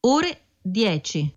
ore 10.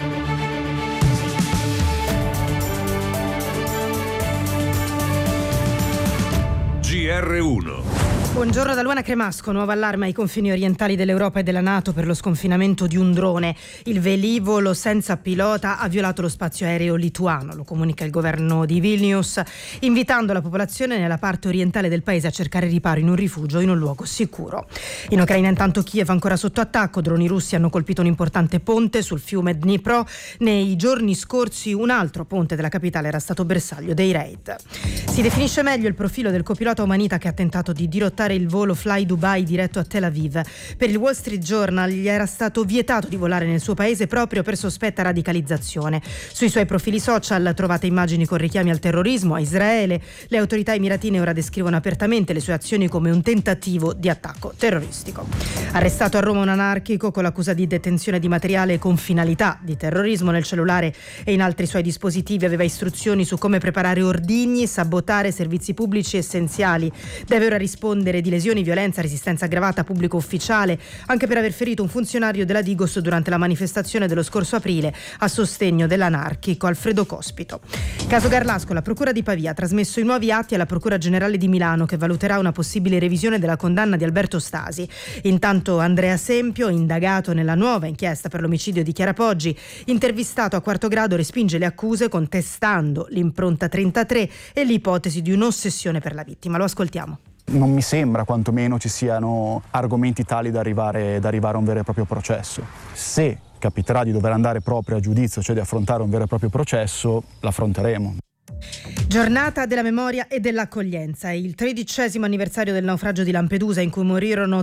GR1. Buongiorno da Luana Cremasco. Nuova allarme ai confini orientali dell'Europa e della NATO per lo sconfinamento di un drone. Il velivolo senza pilota ha violato lo spazio aereo lituano, lo comunica il governo di Vilnius, invitando la popolazione nella parte orientale del paese a cercare riparo in un rifugio in un luogo sicuro. In Ucraina intanto Kiev ancora sotto attacco. Droni russi hanno colpito un importante ponte sul fiume Dnipro. Nei giorni scorsi un altro ponte della capitale era stato bersaglio dei raid. Si definisce meglio il profilo del copilota Omanita che ha tentato di dirottare il volo Fly Dubai diretto a Tel Aviv. Per il Wall Street Journal gli era stato vietato di volare nel suo paese proprio per sospetta radicalizzazione. Sui suoi profili social trovate immagini con richiami al terrorismo, a Israele. Le autorità emiratine ora descrivono apertamente le sue azioni come un tentativo di attacco terroristico. Arrestato a Roma un anarchico con l'accusa di detenzione di materiale con finalità di terrorismo. Nel cellulare e in altri suoi dispositivi aveva istruzioni su come preparare ordigni, sabotare servizi pubblici essenziali. Deve ora rispondere di lesioni, violenza, resistenza aggravata a pubblico ufficiale, anche per aver ferito un funzionario della Digos durante la manifestazione dello scorso aprile a sostegno dell'anarchico Alfredo Cospito. Caso Garlasco, la Procura di Pavia ha trasmesso i nuovi atti alla Procura Generale di Milano che valuterà una possibile revisione della condanna di Alberto Stasi. Intanto Andrea Sempio, indagato nella nuova inchiesta per l'omicidio di Chiara Poggi, intervistato a quarto grado, respinge le accuse contestando l'impronta 33 e l'ipotesi di un'ossessione per la vittima. Lo ascoltiamo. Non mi sembra quantomeno ci siano argomenti tali da arrivare a un vero e proprio processo. Se capiterà di dover andare proprio a giudizio, cioè di affrontare un vero e proprio processo, l'affronteremo. Giornata della memoria e dell'accoglienza. È il 13° anniversario del naufragio di Lampedusa in cui morirono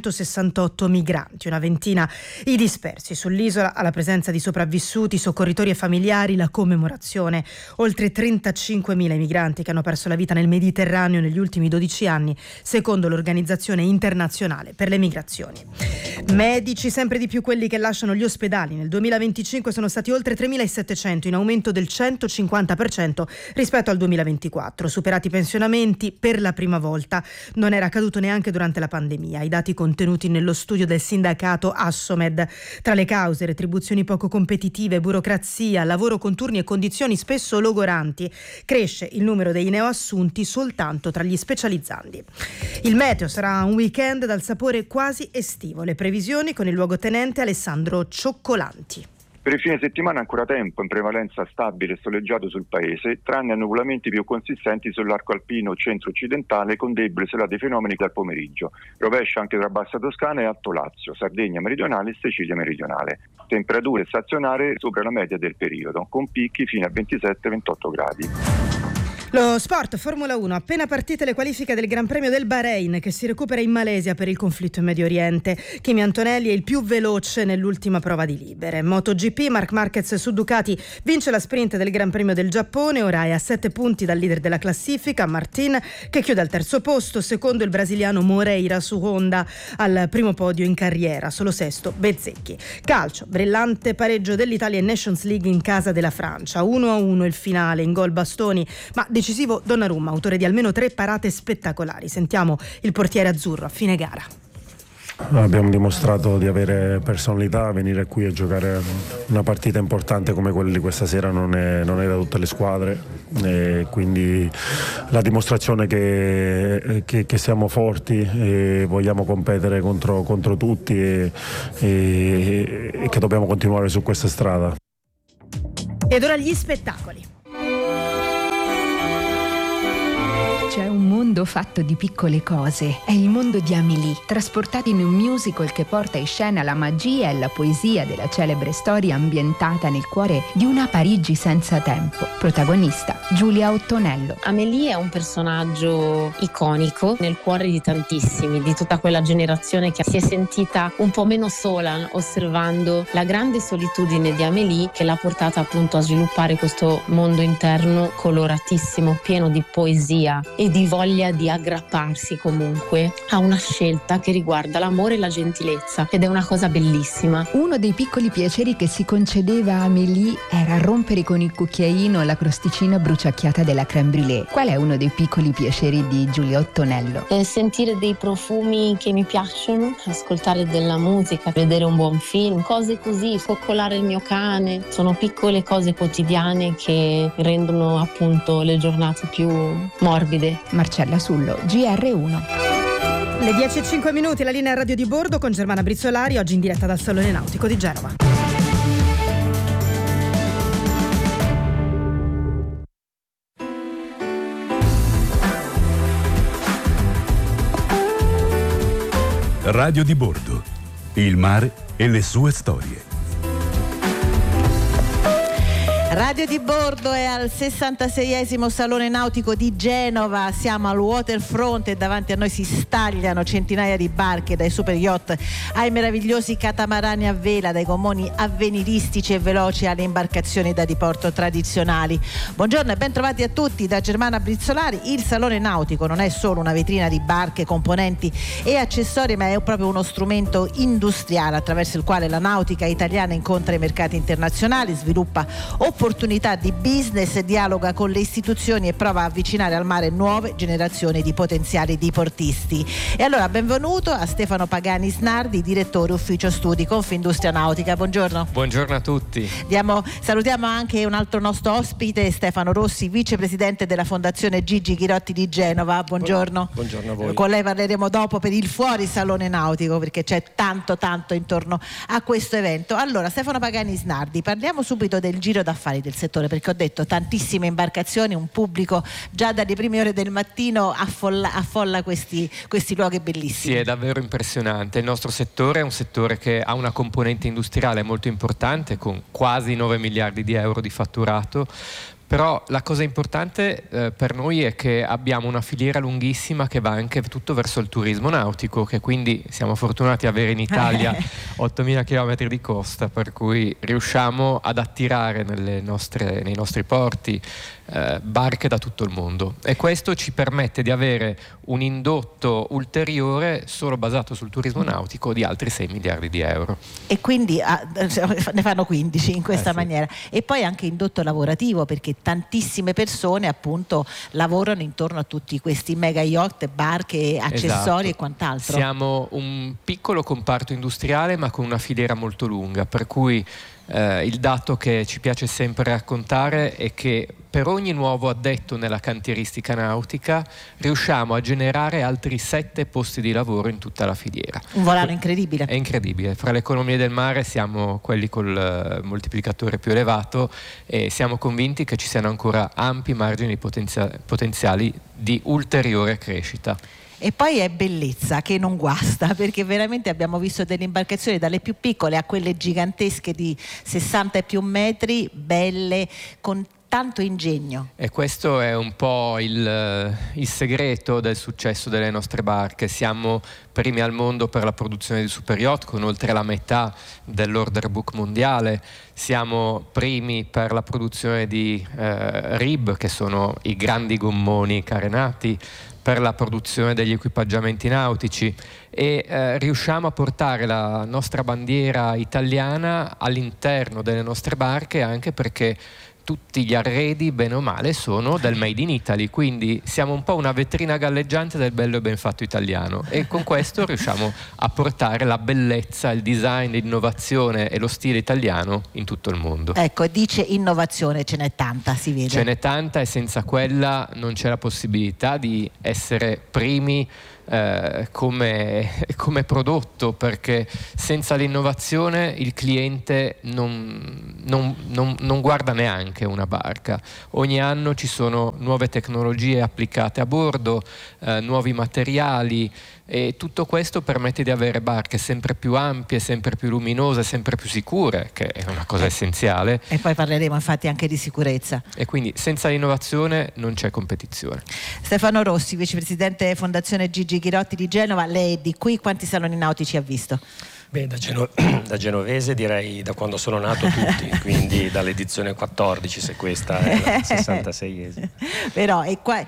368 migranti, una ventina i dispersi sull'isola. Alla presenza di sopravvissuti, soccorritori e familiari, la commemorazione. Oltre 35.000 migranti che hanno perso la vita nel Mediterraneo negli ultimi 12 anni, secondo l'Organizzazione Internazionale per le Migrazioni. Medici, sempre di più quelli che lasciano gli ospedali. Nel 2025 sono stati oltre 3.700, in aumento del 150% rispetto al 2024. Superati i pensionamenti per la prima volta. Non era accaduto neanche durante la pandemia. I dati contenuti nello studio del sindacato Assomed. Tra le cause, retribuzioni poco competitive, burocrazia, lavoro con turni e condizioni spesso logoranti. Cresce il numero dei neoassunti soltanto tra gli specializzandi. Il meteo sarà un weekend dal sapore quasi estivo. Le previsioni con il luogotenente Alessandro Cioccolanti. Per il fine settimana ancora tempo, in prevalenza stabile e soleggiato sul paese, tranne annuvolamenti più consistenti sull'arco alpino centro-occidentale con deboli isolati fenomeni dal pomeriggio. Rovescia anche tra Bassa Toscana e Alto Lazio, Sardegna meridionale e Sicilia meridionale. Temperature stazionarie sopra la media del periodo, con picchi fino a 27-28 gradi. Lo sport, Formula 1, appena partite le qualifiche del Gran Premio del Bahrain che si recupera in Malesia per il conflitto in Medio Oriente. Kimi Antonelli è il più veloce nell'ultima prova di libere. MotoGP, Marc Marquez su Ducati vince la sprint del Gran Premio del Giappone, ora è a 7 punti dal leader della classifica, Martin, che chiude al terzo posto, secondo il brasiliano Moreira su Honda al primo podio in carriera, solo sesto Bezzecchi. Calcio, brillante pareggio dell'Italia in Nations League in casa della Francia, 1-1 il finale, in gol Bastoni, ma decisivo Donnarumma, autore di almeno 3 parate spettacolari. Sentiamo il portiere azzurro a fine gara. Abbiamo dimostrato di avere personalità, venire qui a giocare una partita importante come quella di questa sera non è da tutte le squadre, e quindi la dimostrazione che siamo forti e vogliamo competere contro tutti e che dobbiamo continuare su questa strada. Ed ora gli spettacoli. C'è un mondo fatto di piccole cose, è il mondo di Amélie, trasportato in un musical che porta in scena la magia e la poesia della celebre storia ambientata nel cuore di una Parigi senza tempo. Protagonista Giulia Ottonello. Amélie è un personaggio iconico nel cuore di tantissimi, di tutta quella generazione che si è sentita un po' meno sola osservando la grande solitudine di Amélie che l'ha portata appunto a sviluppare questo mondo interno coloratissimo, pieno di poesia e di voglia di aggrapparsi comunque a una scelta che riguarda l'amore e la gentilezza, ed è una cosa bellissima. Uno dei piccoli piaceri che si concedeva Amélie era rompere con il cucchiaino la crosticina bruciacchiata della crème brûlée. Qual è uno dei piccoli piaceri di Giulia Ottonello? Sentire dei profumi che mi piacciono, ascoltare della musica, vedere un buon film, cose così, coccolare il mio cane. Sono piccole cose quotidiane che rendono appunto le giornate più morbide. Marcella Sullo, GR1. Le 10:05, la linea radio di bordo con Germana Brizzolari, oggi in diretta dal Salone Nautico di Genova. Radio di bordo, il mare e le sue storie. Radio di bordo è al 66esimo Salone Nautico di Genova, siamo al waterfront e davanti a noi si stagliano centinaia di barche, dai super yacht ai meravigliosi catamarani a vela, dai gommoni avveniristici e veloci alle imbarcazioni da diporto tradizionali. Buongiorno e ben trovati a tutti da Germana Brizzolari. Il Salone Nautico non è solo una vetrina di barche, componenti e accessori, ma è proprio uno strumento industriale attraverso il quale la nautica italiana incontra i mercati internazionali, sviluppa opportunità di business, dialoga con le istituzioni e prova a avvicinare al mare nuove generazioni di potenziali diportisti. E allora benvenuto a Stefano Pagani Snardi, direttore ufficio studi Confindustria Nautica. Buongiorno. Buongiorno a tutti. Salutiamo anche un altro nostro ospite, Stefano Rossi, vicepresidente della Fondazione Gigi Ghirotti di Genova. Buongiorno. Buongiorno a voi. Con lei parleremo dopo per il fuori Salone Nautico, perché c'è tanto intorno a questo evento. Allora, Stefano Pagani Snardi, parliamo subito del giro d'affari del settore, perché ho detto tantissime imbarcazioni, un pubblico già dalle prime ore del mattino affolla questi luoghi bellissimi. Sì, è davvero impressionante. Il nostro settore è un settore che ha una componente industriale molto importante, con quasi 9 miliardi di euro di fatturato. Però la cosa importante per noi è che abbiamo una filiera lunghissima che va anche tutto verso il turismo nautico, che quindi siamo fortunati ad avere in Italia 8.000 km di costa, per cui riusciamo ad attirare nei nostri porti barche da tutto il mondo, e questo ci permette di avere un indotto ulteriore solo basato sul turismo nautico di altri 6 miliardi di euro. E quindi ne fanno 15 in questa maniera. E poi anche indotto lavorativo, perché tantissime persone appunto lavorano intorno a tutti questi mega yacht, barche, accessori, esatto, e quant'altro. Siamo un piccolo comparto industriale ma con una filiera molto lunga, per cui il dato che ci piace sempre raccontare è che per ogni nuovo addetto nella cantieristica nautica riusciamo a generare altri 7 posti di lavoro in tutta la filiera. Un volano incredibile. È incredibile. Fra le economie del mare siamo quelli col moltiplicatore più elevato e siamo convinti che ci siano ancora ampi margini potenziali di ulteriore crescita. E poi è bellezza che non guasta, perché veramente abbiamo visto delle imbarcazioni dalle più piccole a quelle gigantesche di 60 e più metri, belle, con tanto ingegno. E questo è un po' il segreto del successo delle nostre barche. Siamo primi al mondo per la produzione di super yacht, con oltre la metà dell'order book mondiale. Siamo primi per la produzione di RIB, che sono i grandi gommoni carenati, per la produzione degli equipaggiamenti nautici, e riusciamo a portare la nostra bandiera italiana all'interno delle nostre barche, anche perché tutti gli arredi, bene o male, sono del Made in Italy, quindi siamo un po' una vetrina galleggiante del bello e ben fatto italiano, e con questo riusciamo a portare la bellezza, il design, l'innovazione e lo stile italiano in tutto il mondo. Ecco, dice innovazione, ce n'è tanta, si vede. Ce n'è tanta, e senza quella non c'è la possibilità di essere primi come prodotto, perché senza l'innovazione il cliente non guarda neanche una barca. Ogni anno ci sono nuove tecnologie applicate a bordo, nuovi materiali, e tutto questo permette di avere barche sempre più ampie, sempre più luminose, sempre più sicure, che è una cosa essenziale. E poi parleremo infatti anche di sicurezza. E quindi senza l'innovazione non c'è competizione. Stefano Rossi, vicepresidente Fondazione Gigi Ghirotti di Genova, lei è di qui, quanti saloni nautici ha visto? Beh, da genovese direi da quando sono nato tutti, quindi dall'edizione 14, se questa è la 66esima. Però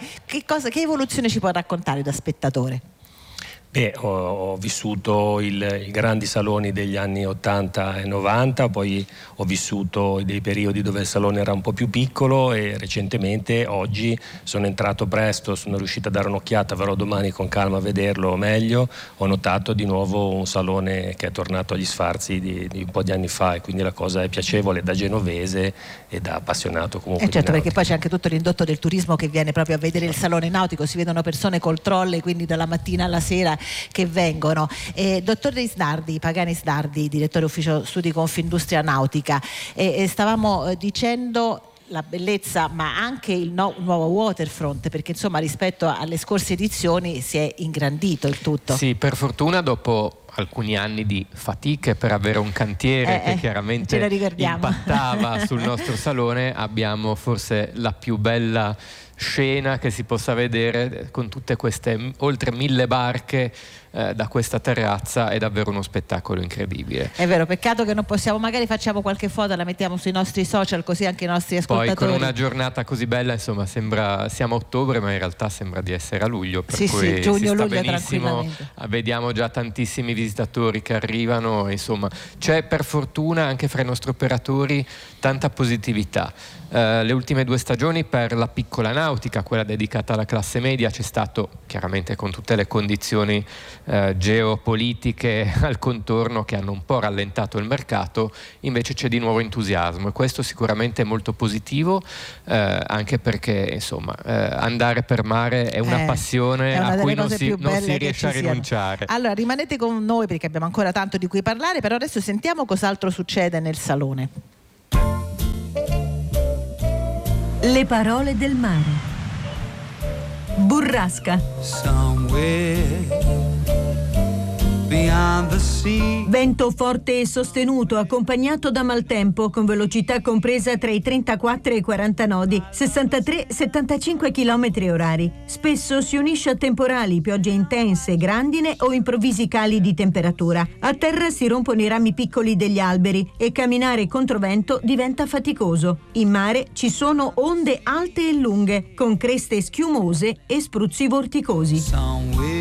che evoluzione ci può raccontare da spettatore? Beh, ho vissuto i grandi saloni degli anni 80 e 90, poi ho vissuto dei periodi dove il salone era un po' più piccolo e recentemente, oggi, sono entrato presto, sono riuscito a dare un'occhiata, verrò domani con calma a vederlo meglio. Ho notato di nuovo un salone che è tornato agli sfarzi di un po' di anni fa, e quindi la cosa è piacevole da genovese e da appassionato comunque. Certo, perché poi c'è anche tutto l'indotto del turismo che viene proprio a vedere il salone nautico, si vedono persone col trolley, quindi dalla mattina alla sera che vengono. Dottor Pagani Isnardi, direttore ufficio studi Confindustria Nautica, stavamo dicendo la bellezza ma anche il nuovo waterfront, perché insomma rispetto alle scorse edizioni si è ingrandito il tutto. Sì, per fortuna dopo alcuni anni di fatiche per avere un cantiere che chiaramente impattava sul nostro salone, abbiamo forse la più bella scena che si possa vedere, con tutte queste oltre 1000 barche da questa terrazza. È davvero uno spettacolo incredibile. È vero, peccato che non possiamo, magari facciamo qualche foto, la mettiamo sui nostri social, così anche i nostri ascoltatori. Poi con una giornata così bella, insomma, siamo a ottobre ma in realtà sembra di essere a luglio, per cui giugno, si sta luglio benissimo. Vediamo già tantissimi visitatori che arrivano, insomma c'è per fortuna anche fra i nostri operatori tanta positività. Le ultime 2 stagioni per la piccola nautica, quella dedicata alla classe media, c'è stato, chiaramente con tutte le condizioni geopolitiche al contorno che hanno un po' rallentato il mercato, invece c'è di nuovo entusiasmo, e questo sicuramente è molto positivo, anche perché insomma andare per mare è una passione a cui non si riesce a rinunciare. Allora rimanete con noi perché abbiamo ancora tanto di cui parlare, però adesso sentiamo cos'altro succede nel salone. Le parole del mare. Burrasca. Vento forte e sostenuto, accompagnato da maltempo, con velocità compresa tra i 34 e i 40 nodi, 63-75 km orari. Spesso si unisce a temporali, piogge intense, grandine o improvvisi cali di temperatura. A terra si rompono i rami piccoli degli alberi e camminare controvento diventa faticoso. In mare ci sono onde alte e lunghe, con creste schiumose e spruzzi vorticosi.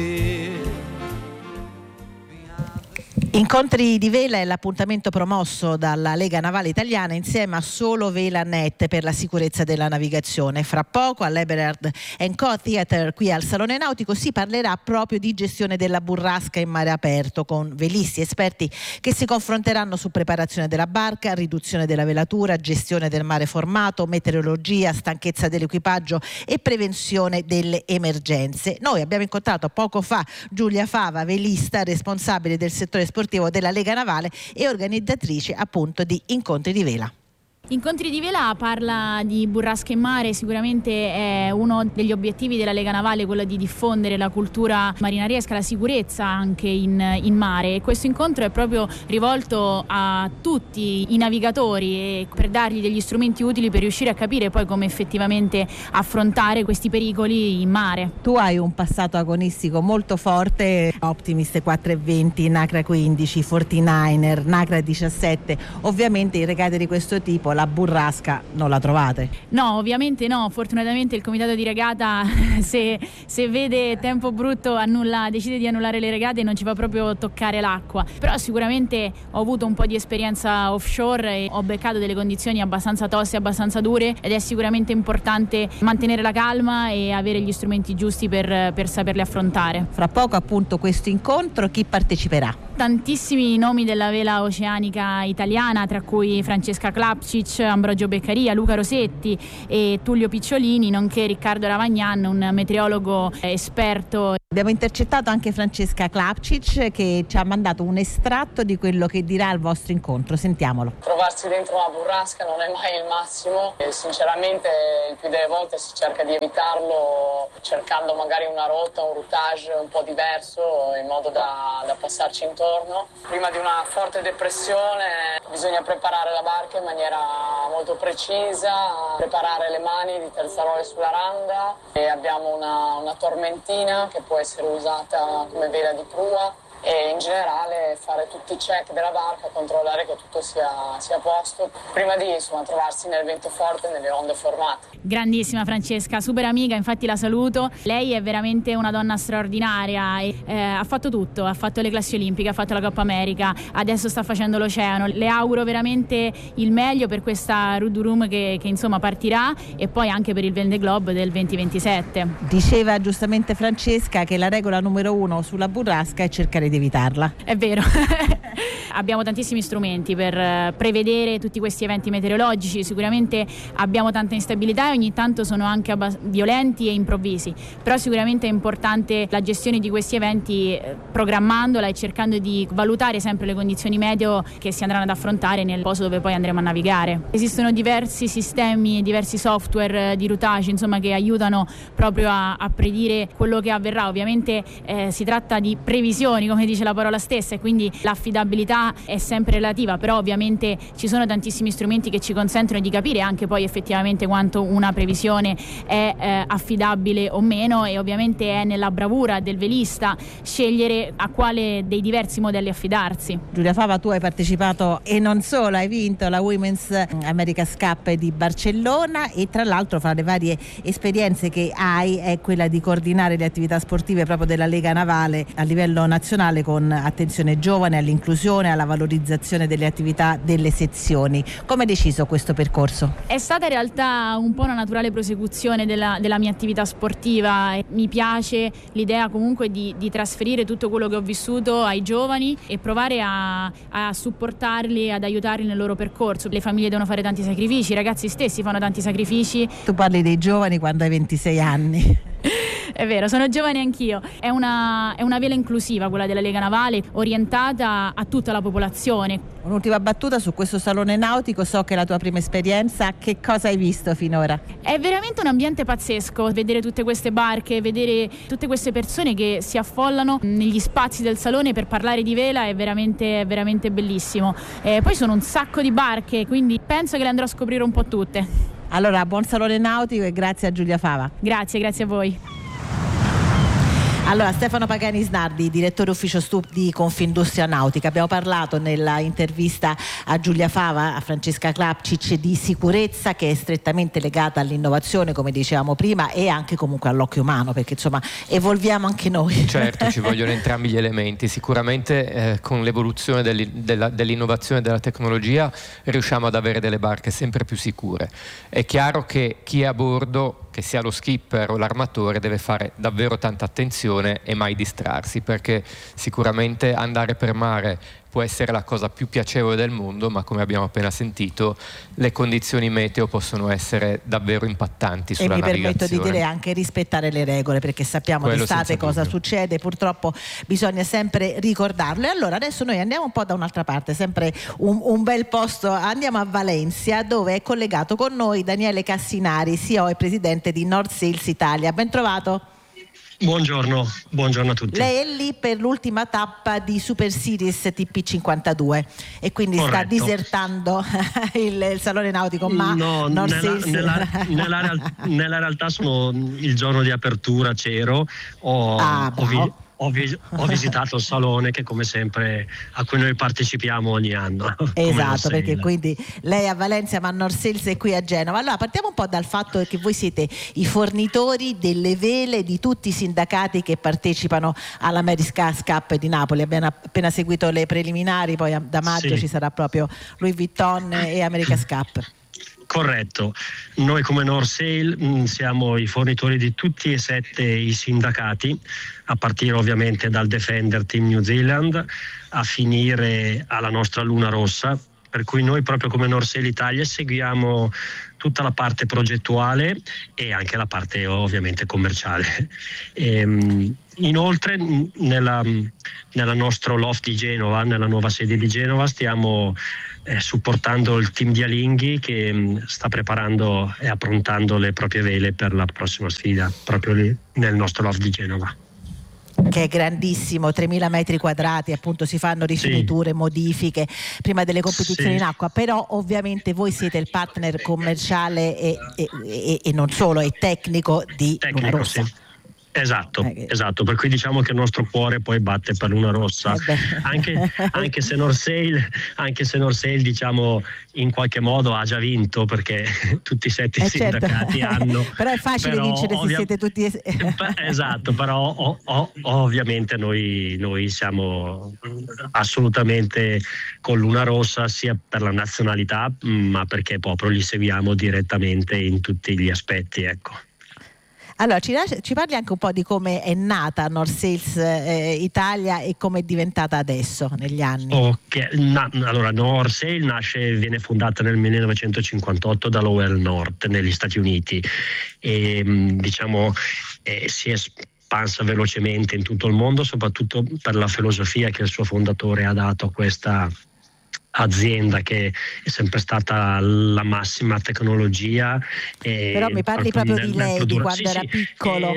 Incontri di vela è l'appuntamento promosso dalla Lega Navale Italiana insieme a Solo Vela Net per la sicurezza della navigazione. Fra poco all'Eberhard & Co Theater qui al Salone Nautico si parlerà proprio di gestione della burrasca in mare aperto, con velisti esperti che si confronteranno su preparazione della barca, riduzione della velatura, gestione del mare formato, meteorologia, stanchezza dell'equipaggio e prevenzione delle emergenze. Noi abbiamo incontrato poco fa Giulia Fava, velista responsabile del settore sportivo della Lega Navale e organizzatrice appunto di Incontri di Vela. Incontri di Vela parla di burrasca in mare, sicuramente è uno degli obiettivi della Lega Navale quello di diffondere la cultura marinariesca, la sicurezza anche in mare, e questo incontro è proprio rivolto a tutti i navigatori e per dargli degli strumenti utili per riuscire a capire poi come effettivamente affrontare questi pericoli in mare. Tu hai un passato agonistico molto forte, Optimist 420, Nacra 15, 49er, Nacra 17, ovviamente in regate di questo tipo la burrasca non la trovate? No, ovviamente no, fortunatamente il comitato di regata se vede tempo brutto decide di annullare le regate e non ci fa proprio toccare l'acqua, però sicuramente ho avuto un po' di esperienza offshore e ho beccato delle condizioni abbastanza toste, abbastanza dure, ed è sicuramente importante mantenere la calma e avere gli strumenti giusti per saperle affrontare. Fra poco appunto questo incontro, chi parteciperà? Tantissimi nomi della vela oceanica italiana, tra cui Francesca Klapčić, Ambrogio Beccaria, Luca Rosetti e Tullio Picciolini, nonché Riccardo Ravagnan, un meteorologo esperto. Abbiamo intercettato anche Francesca Klapčić che ci ha mandato un estratto di quello che dirà al vostro incontro. Sentiamolo. Trovarsi dentro una burrasca non è mai il massimo e sinceramente il più delle volte si cerca di evitarlo cercando magari una rotta, un routage un po' diverso in modo da passarci intorno. Prima di una forte depressione bisogna preparare la barca in maniera molto precisa, preparare le mani di terzarole sulla randa, e abbiamo una tormentina che può essere usata come vela di prua e in generale fare tutti i check della barca, controllare che tutto sia a posto prima di trovarsi nel vento forte, nelle onde formate. Grandissima Francesca, super amica, infatti la saluto. Lei è veramente una donna straordinaria e ha fatto tutto, ha fatto le classi olimpiche, ha fatto la Coppa America, adesso sta facendo l'oceano. Le auguro veramente il meglio per questa Rood che insomma partirà, e poi anche per il Vendée Globe del 2027. Diceva giustamente Francesca che la regola numero 1 sulla burrasca è cercare di evitarla. È vero. Abbiamo tantissimi strumenti per prevedere tutti questi eventi meteorologici, sicuramente abbiamo tanta instabilità e ogni tanto sono anche violenti e improvvisi, però sicuramente è importante la gestione di questi eventi programmandola e cercando di valutare sempre le condizioni meteo che si andranno ad affrontare nel posto dove poi andremo a navigare. Esistono diversi sistemi, diversi software di routage che aiutano proprio a predire quello che avverrà. Ovviamente si tratta di previsioni, come dice la parola stessa, e quindi l'affidabilità è sempre relativa, però ovviamente ci sono tantissimi strumenti che ci consentono di capire anche poi effettivamente quanto una previsione è affidabile o meno, e ovviamente è nella bravura del velista scegliere a quale dei diversi modelli affidarsi. Giulia Fava, tu hai partecipato e non solo, hai vinto la Women's America's Cup di Barcellona, e tra l'altro fra le varie esperienze che hai è quella di coordinare le attività sportive proprio della Lega Navale a livello nazionale, con attenzione giovane, all'inclusione, alla valorizzazione delle attività delle sezioni. Come hai deciso questo percorso? È stata in realtà un po' una naturale prosecuzione della mia attività sportiva. Mi piace l'idea comunque di trasferire tutto quello che ho vissuto ai giovani e provare a supportarli, ad aiutarli nel loro percorso. Le famiglie devono fare tanti sacrifici, i ragazzi stessi fanno tanti sacrifici. Tu parli dei giovani quando hai 26 anni. È vero, sono giovane anch'io. È una vela inclusiva quella della Lega Navale, orientata a tutta la popolazione. Un'ultima battuta su questo salone nautico, so che è la tua prima esperienza, che cosa hai visto finora? È veramente un ambiente pazzesco, vedere tutte queste barche, vedere tutte queste persone che si affollano negli spazi del salone per parlare di vela, è veramente bellissimo. Poi sono un sacco di barche, quindi penso che le andrò a scoprire un po' tutte. Allora, buon salone nautico e grazie a Giulia Fava. Grazie a voi. Allora, Stefano Pagani Snardi, direttore ufficio di Confindustria Nautica. Abbiamo parlato nella intervista a Giulia Fava, a Francesca Klapčić, di sicurezza, che è strettamente legata all'innovazione, come dicevamo prima, e anche comunque all'occhio umano, perché insomma evolviamo anche noi. Certo, ci vogliono entrambi gli elementi. Sicuramente con l'evoluzione dell'innovazione e della tecnologia riusciamo ad avere delle barche sempre più sicure. È chiaro che chi è a bordo, che sia lo skipper o l'armatore, deve fare davvero tanta attenzione e mai distrarsi, perché sicuramente andare per mare può essere la cosa più piacevole del mondo, ma come abbiamo appena sentito le condizioni meteo possono essere davvero impattanti sulla navigazione. E mi permetto di dire anche rispettare le regole, perché sappiamo d'estate cosa succede, purtroppo bisogna sempre ricordarlo. E allora adesso noi andiamo un po' da un'altra parte, sempre un bel posto, andiamo a Valencia, dove è collegato con noi Daniele Cassinari, CEO e presidente di North Sails Italia. Ben trovato. Buongiorno a tutti. Lei è lì per l'ultima tappa di Super Series TP52 e quindi sta disertando il salone nautico, ma no, nella realtà sono il giorno di apertura, c'ero, ho visitato il salone, che come sempre a cui noi partecipiamo ogni anno. Esatto, perché quindi lei a Valencia, ma North Sails è qui a Genova. Allora partiamo un po' dal fatto che voi siete i fornitori delle vele di tutti i sindacati che partecipano all'America's Cup di Napoli. Abbiamo appena seguito le preliminari, poi da maggio ci sarà proprio Louis Vuitton e America's Cup. Corretto, noi come North Sails siamo i fornitori di tutti e 7 i sindacati, a partire ovviamente dal Defender Team New Zealand a finire alla nostra Luna Rossa, per cui noi proprio come North Sails Italia seguiamo tutta la parte progettuale e anche la parte ovviamente commerciale. Inoltre nella nostro loft di Genova, nella nuova sede di Genova, stiamo supportando il team di Alinghi, che sta preparando e approntando le proprie vele per la prossima sfida proprio lì nel nostro loft di Genova, che è grandissimo, 3.000 metri quadrati, appunto si fanno rifiniture, modifiche prima delle competizioni in acqua, però ovviamente voi siete il partner commerciale e non solo, e tecnico di Luna Rossa. Esatto, per cui diciamo che il nostro cuore poi batte per Luna Rossa, anche se North diciamo in qualche modo ha già vinto, perché tutti i 7 sindacati hanno. Però è facile vincere se siete tutti esatto, però ovviamente noi siamo assolutamente con Luna Rossa, sia per la nazionalità ma perché proprio li seguiamo direttamente in tutti gli aspetti, ecco. Allora, ci parli anche un po' di come è nata North Sails Italia e come è diventata adesso negli anni. Allora, North Sails viene fondata nel 1958 da Lowell North negli Stati Uniti e si è espansa velocemente in tutto il mondo, soprattutto per la filosofia che il suo fondatore ha dato a questa azienda, che è sempre stata la massima tecnologia. Però mi parli proprio di lei, di quando era piccolo.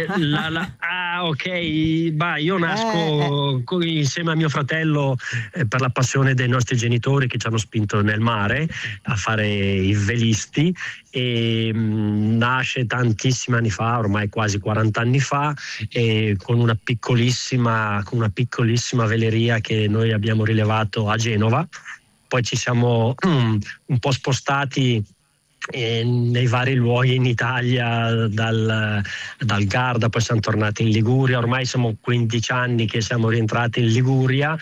Io nasco insieme a mio fratello per la passione dei nostri genitori che ci hanno spinto nel mare a fare i velisti, e nasce tantissimi anni fa, ormai quasi 40 anni fa, con una piccolissima veleria che noi abbiamo rilevato a Genova. Poi ci siamo un po' spostati nei vari luoghi in Italia, dal Garda, poi siamo tornati in Liguria. Ormai siamo 15 anni che siamo rientrati in Liguria,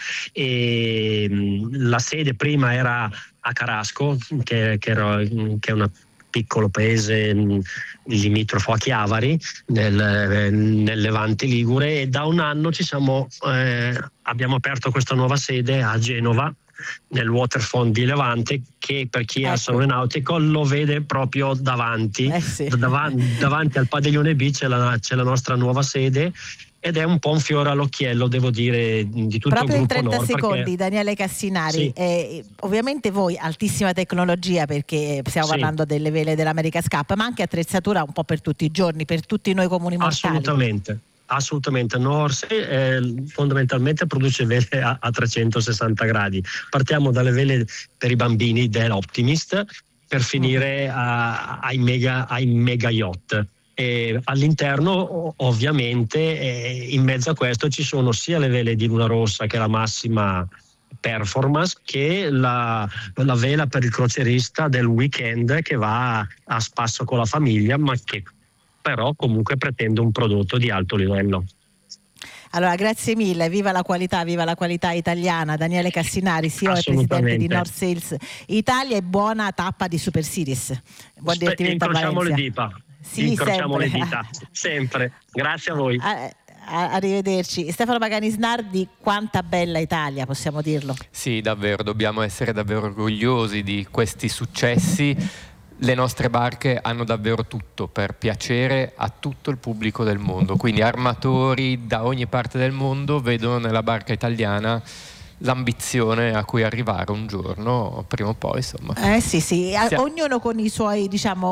e la sede prima era a Carasco, che è un piccolo paese limitrofo a Chiavari, nel Levante ligure, e da un anno abbiamo aperto questa nuova sede a Genova, nel waterfront di Levante, che per chi ha salone nautico lo vede proprio davanti. Davanti al Padiglione B c'è la nostra nuova sede, ed è un po' un fiore all'occhiello, devo dire, di tutto proprio il gruppo in 30 Nord, secondi, Daniele Cassinari. Ovviamente voi altissima tecnologia, perché stiamo parlando delle vele dell'America's Cup, ma anche attrezzatura un po' per tutti i giorni, per tutti noi comuni mortali. Assolutamente. North fondamentalmente produce vele a 360 gradi. Partiamo dalle vele per i bambini dell'Optimist per finire ai mega yacht. E all'interno ovviamente in mezzo a questo ci sono sia le vele di Luna Rossa, che è la massima performance, che la vela per il crocierista del weekend, che va a spasso con la famiglia, ma che però comunque pretende un prodotto di alto livello. Allora, grazie mille, viva la qualità italiana. Daniele Cassinari, CEO e presidente di North Sails Italia, e buona tappa di Super Series. Buon divertimento a Valencia. Incrociamo le dita, sempre. Grazie a voi. Arrivederci. Stefano Pagani Snardi, quanta bella Italia, possiamo dirlo? Sì, davvero, dobbiamo essere davvero orgogliosi di questi successi. Le nostre barche hanno davvero tutto per piacere a tutto il pubblico del mondo, quindi armatori da ogni parte del mondo vedono nella barca italiana l'ambizione a cui arrivare un giorno, prima o poi, insomma. Sì. Ognuno con i suoi,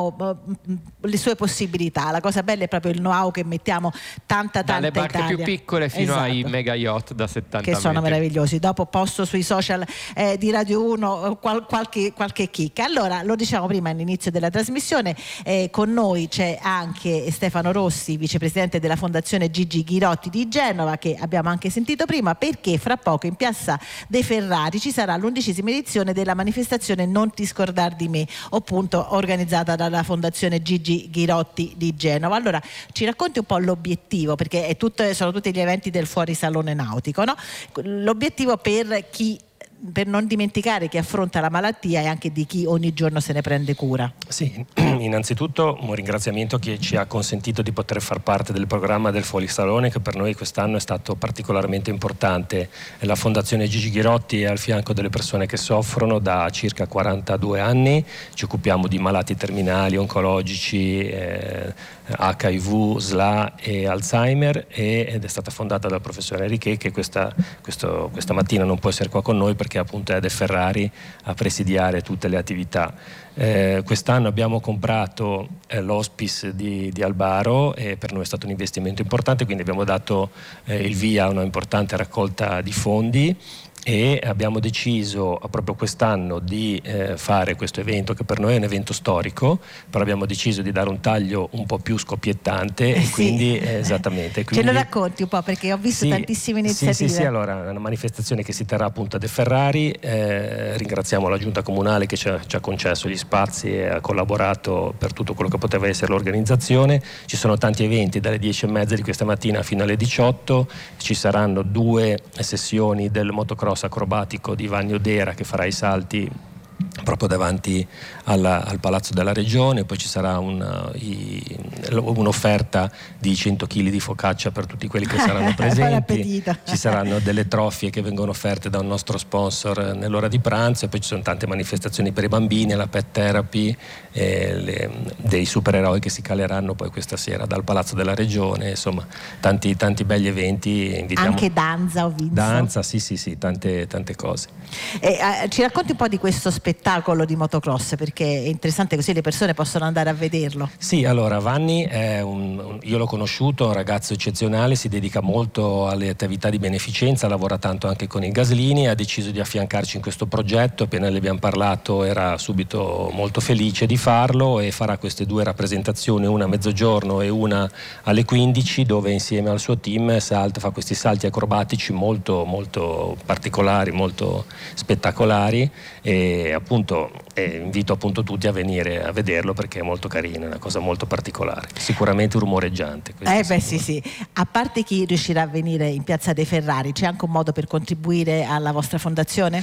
le sue possibilità. La cosa bella è proprio il know-how che mettiamo tanta dalle barche Italia, più piccole fino ai mega yacht da 70 che metri. Sono meravigliosi. Dopo posto sui social di Radio 1 qualche chicca. Allora, lo diciamo prima all'inizio della trasmissione, con noi c'è anche Stefano Rossi, vicepresidente della Fondazione Gigi Ghirotti di Genova, che abbiamo anche sentito prima, perché fra poco in Piazza dei Ferrari ci sarà l'11ª edizione della manifestazione Non ti scordar di me, appunto organizzata dalla Fondazione Gigi Ghirotti di Genova. Allora, ci racconti un po' l'obiettivo, perché sono tutti gli eventi del fuorisalone nautico, no? L'obiettivo per non dimenticare chi affronta la malattia e anche di chi ogni giorno se ne prende cura. Sì, innanzitutto un ringraziamento che ci ha consentito di poter far parte del programma del Fuorisalone, che per noi quest'anno è stato particolarmente importante. La Fondazione Gigi Ghirotti è al fianco delle persone che soffrono da circa 42 anni, ci occupiamo di malati terminali, oncologici, HIV, SLA e Alzheimer, ed è stata fondata dal professore Richet, che questa mattina non può essere qua con noi perché appunto è ad Ferrari a presidiare tutte le attività. Quest'anno abbiamo comprato l'hospice di Albaro, e per noi è stato un investimento importante, quindi abbiamo dato il via a una importante raccolta di fondi, e abbiamo deciso proprio quest'anno di fare questo evento, che per noi è un evento storico, però abbiamo deciso di dare un taglio un po' più scoppiettante e quindi esattamente. Ce lo racconti un po', perché ho visto tantissime iniziative. Sì, allora è una manifestazione che si terrà appunto a De Ferrari, ringraziamo la giunta comunale che ci ha concesso gli spazi e ha collaborato per tutto quello che poteva essere l'organizzazione. Ci sono tanti eventi dalle 10:30 di questa mattina fino alle 18, ci saranno 2 sessioni del motocross acrobatico di Vanni Odera che farà i salti proprio davanti al Palazzo della Regione, poi ci sarà un'offerta di 100 kg di focaccia per tutti quelli che saranno presenti, ci saranno delle trofie che vengono offerte da un nostro sponsor nell'ora di pranzo, e poi ci sono tante manifestazioni per i bambini, la pet therapy, dei supereroi che si caleranno poi questa sera dal Palazzo della Regione, insomma tanti belli eventi. Anche danza, ho visto. Danza, sì, tante cose. Ci racconti un po' di questo spettacolo di motocross, perché è interessante, così le persone possono andare a vederlo. Sì, allora Vanni è io l'ho conosciuto, è un ragazzo eccezionale, si dedica molto alle attività di beneficenza, lavora tanto anche con i Gaslini, ha deciso di affiancarci in questo progetto, appena le abbiamo parlato era subito molto felice di farlo e farà queste 2 rappresentazioni, una a mezzogiorno e una alle 15, dove insieme al suo team fa questi salti acrobatici molto, molto particolari, molto spettacolari, e appunto invito appunto tutti a venire a vederlo perché è molto carino, è una cosa molto particolare, sicuramente rumoreggiante. Sì. A parte chi riuscirà a venire in Piazza dei Ferrari, c'è anche un modo per contribuire alla vostra fondazione?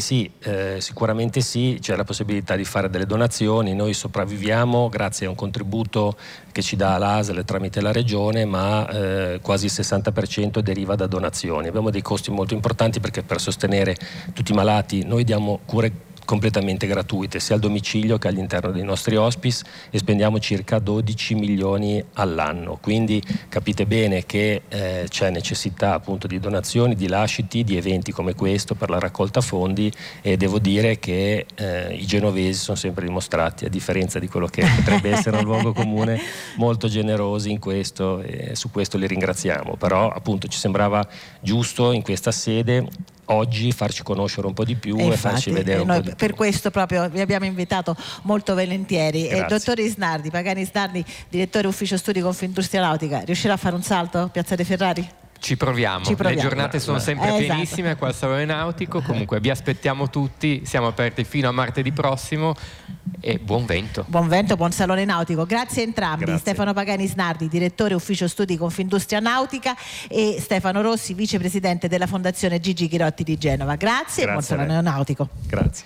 Sicuramente sì, c'è la possibilità di fare delle donazioni. Noi sopravviviamo grazie a un contributo che ci dà l'ASL tramite la Regione, ma quasi il 60% deriva da donazioni. Abbiamo dei costi molto importanti perché per sostenere tutti i malati noi diamo cure completamente gratuite sia al domicilio che all'interno dei nostri hospice, e spendiamo circa 12 milioni all'anno, quindi capite bene che c'è necessità appunto di donazioni, di lasciti, di eventi come questo per la raccolta fondi, e devo dire che i genovesi sono sempre dimostrati, a differenza di quello che potrebbe essere un luogo comune, molto generosi in questo, e su questo li ringraziamo. Però appunto ci sembrava giusto in questa sede oggi farci conoscere un po' di più e farci vedere un po' di più. Per questo proprio vi abbiamo invitato molto volentieri. Dottor Isnardi, Pagani Isnardi, direttore ufficio studi Confindustria Nautica, riuscirà a fare un salto Piazza dei Ferrari? Ci proviamo. Le giornate sono sempre pienissime qua al Salone Nautico. Comunque vi aspettiamo tutti, siamo aperti fino a martedì prossimo, e buon vento. Buon vento, buon Salone Nautico. Grazie a entrambi. Grazie. Stefano Pagani Isnardi, direttore ufficio studi Confindustria Nautica, e Stefano Rossi, vicepresidente della Fondazione Gigi Chirotti di Genova. Grazie e buon Salone Nautico. Grazie.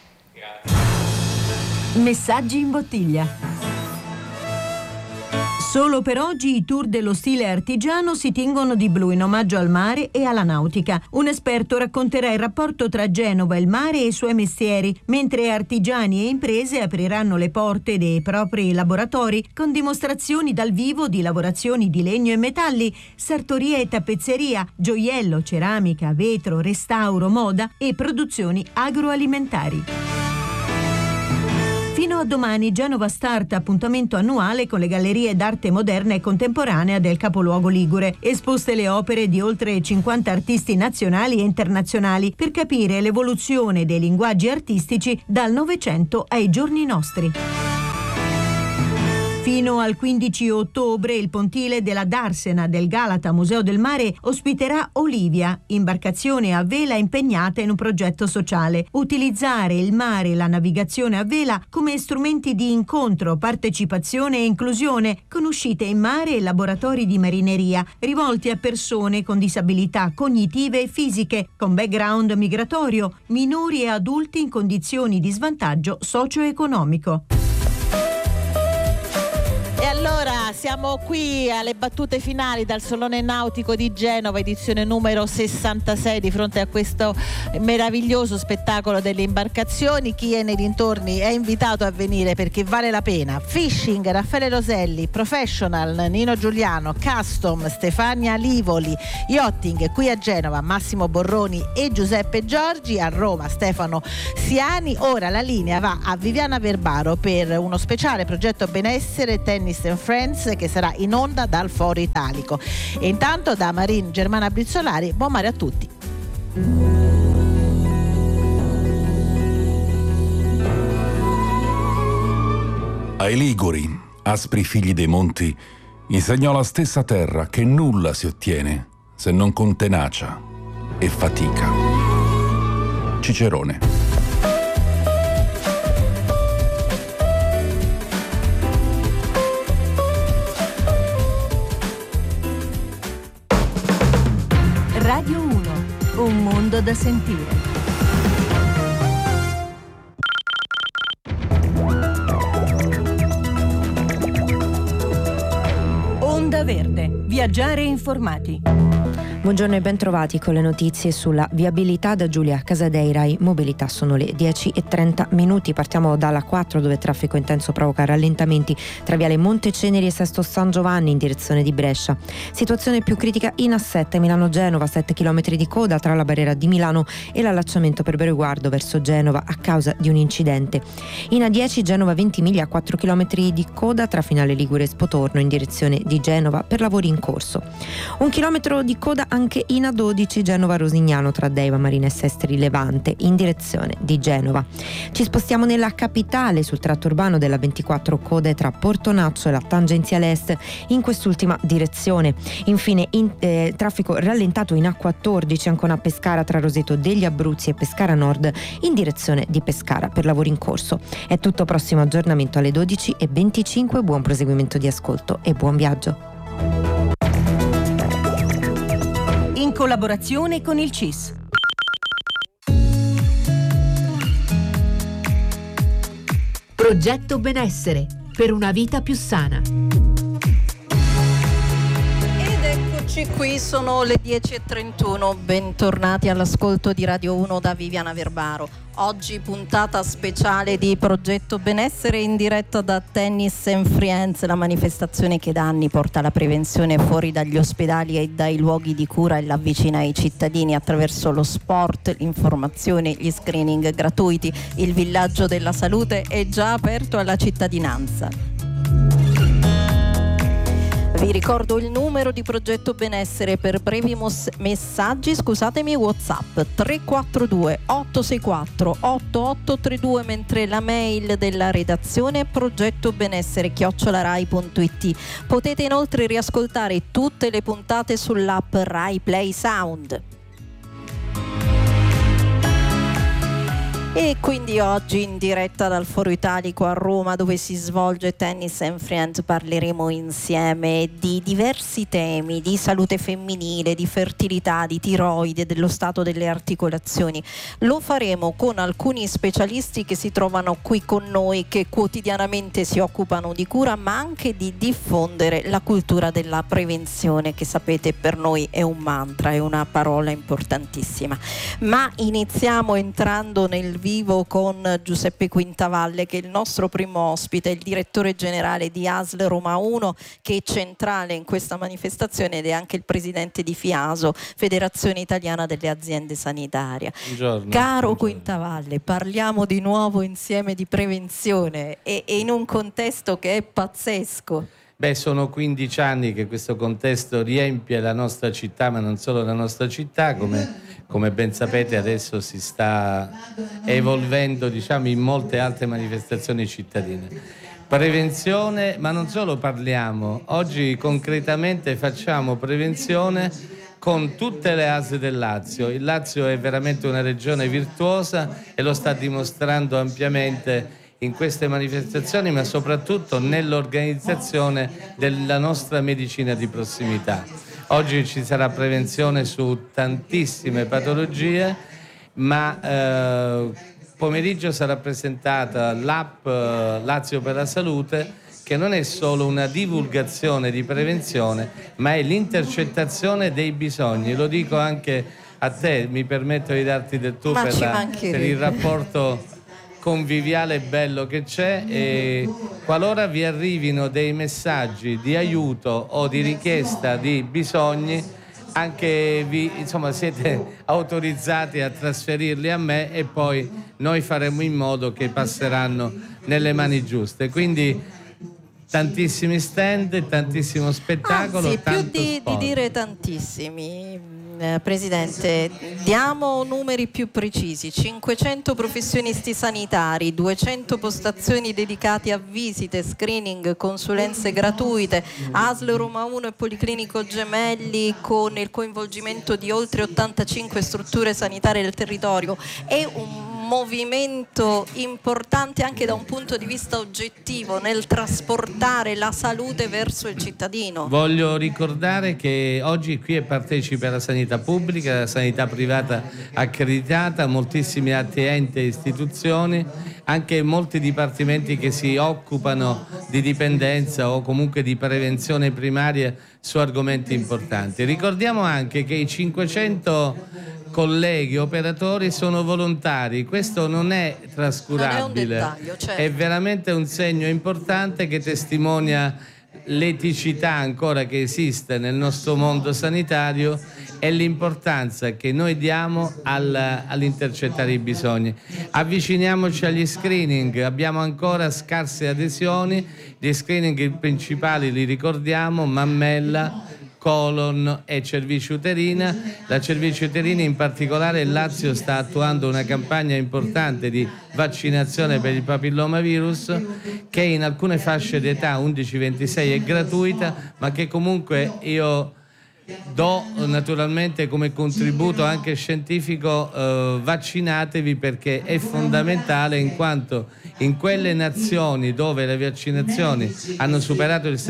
Messaggi in bottiglia. Solo per oggi i tour dello stile artigiano si tingono di blu in omaggio al mare e alla nautica. Un esperto racconterà il rapporto tra Genova, il mare e i suoi mestieri, mentre artigiani e imprese apriranno le porte dei propri laboratori con dimostrazioni dal vivo di lavorazioni di legno e metalli, sartoria e tappezzeria, gioiello, ceramica, vetro, restauro, moda e produzioni agroalimentari. Fino a domani Genova Start, appuntamento annuale con le gallerie d'arte moderna e contemporanea del capoluogo ligure. Esposte le opere di oltre 50 artisti nazionali e internazionali per capire l'evoluzione dei linguaggi artistici dal Novecento ai giorni nostri. Fino al 15 ottobre il pontile della Darsena del Galata Museo del Mare ospiterà Olivia, imbarcazione a vela impegnata in un progetto sociale. Utilizzare il mare e la navigazione a vela come strumenti di incontro, partecipazione e inclusione, con uscite in mare e laboratori di marineria, rivolti a persone con disabilità cognitive e fisiche, con background migratorio, minori e adulti in condizioni di svantaggio socio-economico. E allora siamo qui alle battute finali dal Salone Nautico di Genova, edizione numero 66, di fronte a questo meraviglioso spettacolo delle imbarcazioni. Chi è nei dintorni è invitato a venire perché vale la pena. Fishing, Raffaele Roselli, Professional, Nino Giuliano, Custom, Stefania Livoli, Yachting qui a Genova, Massimo Borroni e Giuseppe Giorgi, a Roma Stefano Siani. Ora la linea va a Viviana Verbaro per uno speciale progetto benessere Tennis and Friends che sarà in onda dal Foro Italico. E intanto da Marin Germana Brizzolari, buon mare a tutti. Ai Liguri, aspri figli dei monti, insegnò la stessa terra che nulla si ottiene se non con tenacia e fatica. Cicerone. Radio 1, un mondo da sentire. Onda Verde, viaggiare informati. Buongiorno e bentrovati con le notizie sulla viabilità da Giulia Casadei. Mobilità, sono le 10:30. Partiamo dalla 4 dove traffico intenso provoca rallentamenti tra viale Monteceneri e Sesto San Giovanni in direzione di Brescia. Situazione più critica in A7 Milano-Genova, 7 km di coda tra la barriera di Milano e l'allacciamento per Bereguardo verso Genova a causa di un incidente. In A10 Genova-Ventimiglia, 4 km di coda tra Finale Ligure e Spotorno in direzione di Genova per lavori in corso. 1 chilometro di coda anche in A12 Genova-Rosignano tra Deiva, Marina e Sestri Levante in direzione di Genova. Ci spostiamo nella capitale sul tratto urbano della 24 code tra Portonaccio e la tangenziale est in quest'ultima direzione. Infine traffico rallentato in A14 Ancona Pescara tra Roseto degli Abruzzi e Pescara Nord in direzione di Pescara per lavori in corso. È tutto, prossimo aggiornamento alle 12:25. Buon proseguimento di ascolto e buon viaggio. In collaborazione con il CIS. Progetto Benessere per una vita più sana. Eccoci qui, sono le 10:31, bentornati all'ascolto di Radio 1 da Viviana Verbaro. Oggi puntata speciale di Progetto Benessere in diretta da Tennis and Friends, la manifestazione che da anni porta la prevenzione fuori dagli ospedali e dai luoghi di cura e l'avvicina ai cittadini attraverso lo sport, l'informazione, gli screening gratuiti. Il villaggio della salute è già aperto alla cittadinanza. Vi ricordo il numero di Progetto Benessere per brevi messaggi, WhatsApp 342 864 8832, mentre la mail della redazione è progettobenessere@rai.it. Potete inoltre riascoltare tutte le puntate sull'app Rai Play Sound. E quindi oggi in diretta dal Foro Italico a Roma, dove si svolge Tennis and Friends, parleremo insieme di diversi temi, di salute femminile, di fertilità, di tiroide, dello stato delle articolazioni. Lo faremo con alcuni specialisti che si trovano qui con noi, che quotidianamente si occupano di cura, ma anche di diffondere la cultura della prevenzione, che sapete per noi è un mantra, è una parola importantissima. Ma iniziamo entrando nel vivo con Giuseppe Quintavalle, che è il nostro primo ospite, il direttore generale di ASL Roma 1, che è centrale in questa manifestazione ed è anche il presidente di FIASO, Federazione Italiana delle Aziende Sanitarie. Buongiorno. Caro Quintavalle, parliamo di nuovo insieme di prevenzione e in un contesto che è pazzesco. Sono 15 anni che questo contesto riempie la nostra città, ma non solo la nostra città, come ben sapete adesso si sta evolvendo, in molte altre manifestazioni cittadine. Prevenzione, ma non solo parliamo, oggi concretamente facciamo prevenzione con tutte le ASL del Lazio. Il Lazio è veramente una regione virtuosa e lo sta dimostrando ampiamente in queste manifestazioni, ma soprattutto nell'organizzazione della nostra medicina di prossimità. Oggi ci sarà prevenzione su tantissime patologie, ma pomeriggio sarà presentata l'app Lazio per la Salute, che non è solo una divulgazione di prevenzione, ma è l'intercettazione dei bisogni. Lo dico anche a te, mi permetto di darti del tu per il rapporto conviviale e bello che c'è, e qualora vi arrivino dei messaggi di aiuto o di richiesta di bisogni, anche siete autorizzati a trasferirli a me e poi noi faremo in modo che passeranno nelle mani giuste. Quindi tantissimi stand, tantissimo spettacolo, Anzi, tanto più di sport. dire tantissimi. Presidente, diamo numeri più precisi: 500 professionisti sanitari, 200 postazioni dedicate a visite, screening, consulenze gratuite, ASL Roma 1 e Policlinico Gemelli con il coinvolgimento di oltre 85 strutture sanitarie del territorio. È un movimento importante anche da un punto di vista oggettivo nel trasportare la salute verso il cittadino. Voglio ricordare che oggi qui partecipa la sanità pubblica, la sanità privata accreditata, moltissimi altri enti e istituzioni, anche molti dipartimenti che si occupano di dipendenza o comunque di prevenzione primaria su argomenti importanti. Ricordiamo anche che i 500 colleghi operatori sono volontari, questo non è trascurabile, non è un dettaglio, certo. È veramente un segno importante che testimonia l'eticità ancora che esiste nel nostro mondo sanitario e l'importanza che noi diamo all'intercettare i bisogni. Avviciniamoci agli screening, abbiamo ancora scarse adesioni, gli screening principali li ricordiamo: mammella, colon e cervice uterina. La cervice uterina in particolare, il Lazio sta attuando una campagna importante di vaccinazione per il papillomavirus che in alcune fasce d'età 11-26 è gratuita, ma che comunque io do naturalmente come contributo anche scientifico. Vaccinatevi, perché è fondamentale, in quanto in quelle nazioni dove le vaccinazioni hanno superato il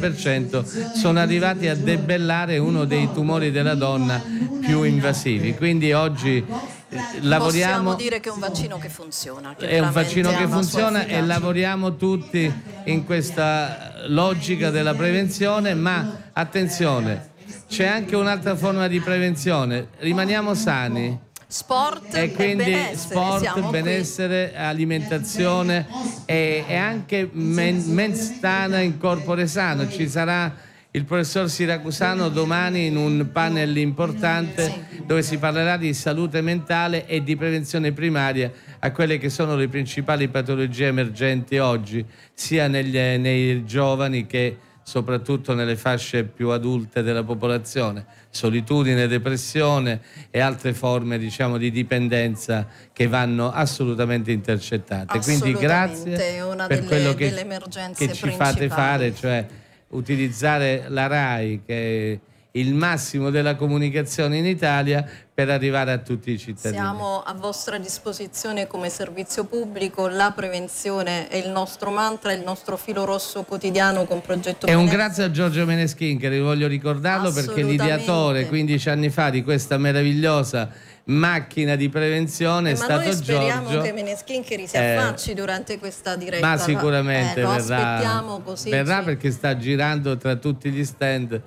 70% sono arrivati a debellare uno dei tumori della donna più invasivi. Quindi oggi lavoriamo. Possiamo dire che è un vaccino che funziona. È un vaccino che funziona e lavoriamo tutti in questa logica della prevenzione, ma attenzione, c'è anche un'altra forma di prevenzione: rimaniamo sani. Sport e quindi benessere, sport, benessere, alimentazione e anche mens sana in corpore sano. Ci sarà il professor Siracusano domani in un panel importante dove si parlerà di salute mentale e di prevenzione primaria a quelle che sono le principali patologie emergenti oggi, sia nei giovani che soprattutto nelle fasce più adulte della popolazione: solitudine, depressione e altre forme, diciamo, di dipendenza che vanno assolutamente intercettate. Quindi grazie per quello che ci fate fare, cioè utilizzare la RAI, che è il massimo della comunicazione in Italia, per arrivare a tutti i cittadini. Siamo a vostra disposizione come servizio pubblico, la prevenzione è il nostro mantra, il nostro filo rosso quotidiano con Progetto E un Benessere. grazie a Giorgio Meneschin, che voglio ricordarlo perché l'ideatore 15 anni fa di questa meravigliosa macchina di prevenzione è stato noi speriamo Giorgio. che Meneschin si affacci durante questa diretta. Ma sicuramente aspettiamo così. Verrà perché sta girando tra tutti gli stand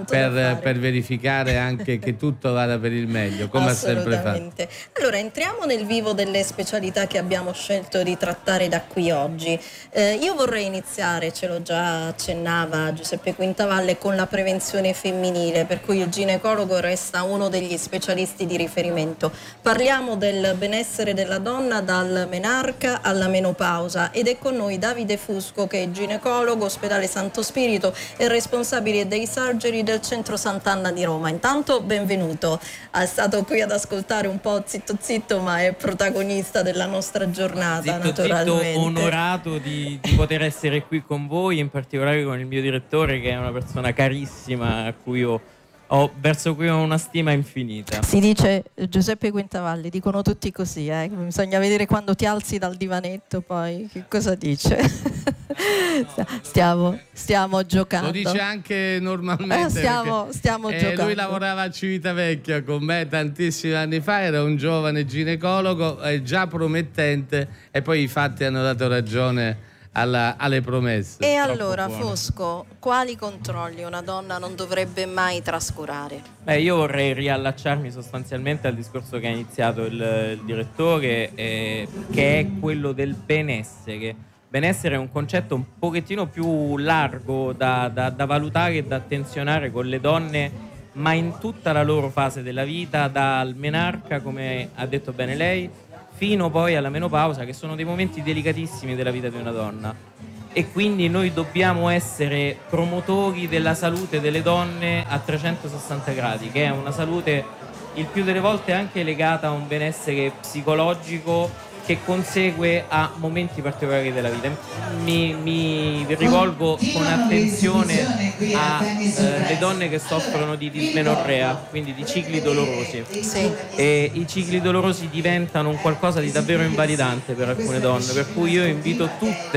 per verificare anche che tutto vada per il meglio, come ha sempre fatto. Allora entriamo nel vivo delle specialità che abbiamo scelto di trattare da qui oggi. Io vorrei iniziare, ce lo già accennava Giuseppe Quintavalle, con la prevenzione femminile, per cui il ginecologo resta uno degli specialisti di riferimento. Parliamo del benessere della donna dal menarca alla menopausa ed è con noi Davide Fusco, che è ginecologo, ospedale Santo Spirito e responsabile dei surgery del centro Sant'Anna di Roma. Intanto benvenuto, è stato qui ad ascoltare un po' zitto, ma è protagonista della nostra giornata. Naturalmente onorato di poter essere qui con voi, in particolare con il mio direttore, che è una persona carissima a cui verso cui ho una stima infinita. Si dice Giuseppe Quintavalli, dicono tutti così, bisogna vedere quando ti alzi dal divanetto poi che cosa dice. stiamo giocando. Lo dice anche normalmente. Stiamo giocando. Lui lavorava a Civitavecchia con me tantissimi anni fa, era un giovane ginecologo già promettente, e poi i fatti hanno dato ragione alle promesse. E allora Fosco, quali controlli una donna non dovrebbe mai trascurare? Io vorrei riallacciarmi sostanzialmente al discorso che ha iniziato il direttore, che è quello del benessere. Benessere è un concetto un pochettino più largo da valutare e da attenzionare con le donne, ma in tutta la loro fase della vita, dal menarca, come ha detto bene lei, fino poi alla menopausa, che sono dei momenti delicatissimi della vita di una donna. e quindi noi dobbiamo essere promotori della salute delle donne a 360 gradi, che è una salute il più delle volte anche legata a un benessere psicologico che consegue a momenti particolari della vita. Mi rivolgo con attenzione alle donne che soffrono di dismenorrea, quindi di cicli dolorosi. Sì. E i cicli dolorosi diventano un qualcosa di davvero invalidante per alcune donne, per cui io invito tutte